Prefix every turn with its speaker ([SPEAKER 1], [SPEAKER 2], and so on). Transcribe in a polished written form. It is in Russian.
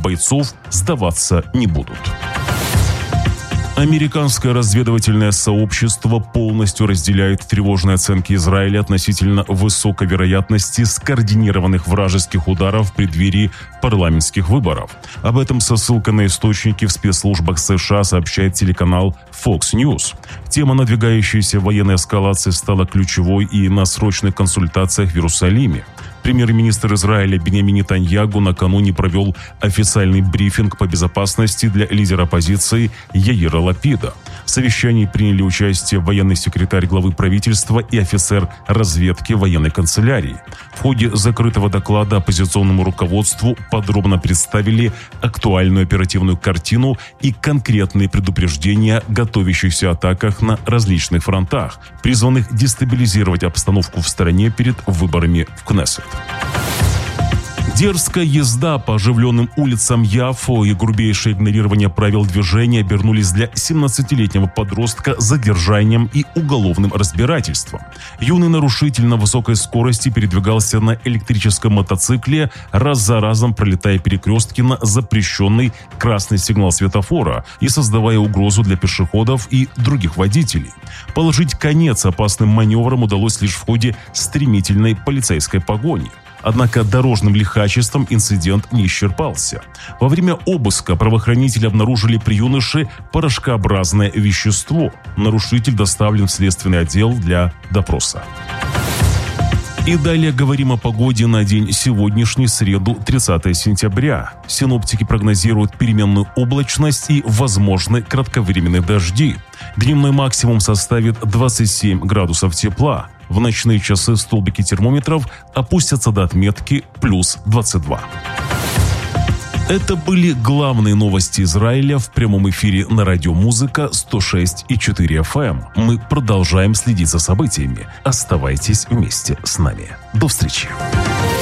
[SPEAKER 1] бойцов сдаваться не будут. Американское разведывательное сообщество полностью разделяет тревожные оценки Израиля относительно высокой вероятности скоординированных вражеских ударов в преддверии парламентских выборов. Об этом со ссылкой на источники в спецслужбах США сообщает телеканал Fox News. Тема надвигающейся военной эскалации стала ключевой и на срочных консультациях в Иерусалиме. Премьер-министр Израиля Биньямин Нетаньяху накануне провел официальный брифинг по безопасности для лидера оппозиции Яира Лапида. В совещании приняли участие военный секретарь главы правительства и офицер разведки военной канцелярии. В ходе закрытого доклада оппозиционному руководству подробно представили актуальную оперативную картину и конкретные предупреждения о готовящихся атаках на различных фронтах, призванных дестабилизировать обстановку в стране перед выборами в Кнессет. Дерзкая езда по оживленным улицам Яффо и грубейшее игнорирование правил движения обернулись для 17-летнего подростка задержанием и уголовным разбирательством. Юный нарушитель на высокой скорости передвигался на электрическом мотоцикле, раз за разом пролетая перекрестки на запрещенный красный сигнал светофора и создавая угрозу для пешеходов и других водителей. Положить конец опасным маневрам удалось лишь в ходе стремительной полицейской погони. Однако дорожным лихачеством инцидент не исчерпался. Во время обыска правоохранители обнаружили при юноше порошкообразное вещество. Нарушитель доставлен в следственный отдел для допроса. И далее говорим о погоде на день сегодняшний, среду, 30 сентября. Синоптики прогнозируют переменную облачность и возможны кратковременные дожди. Дневной максимум составит 27 градусов тепла. В ночные часы столбики термометров опустятся до отметки плюс 22. Это были главные новости Израиля в прямом эфире на радио «Музыка» 106,4 FM. Мы продолжаем следить за событиями. Оставайтесь вместе с нами. До встречи.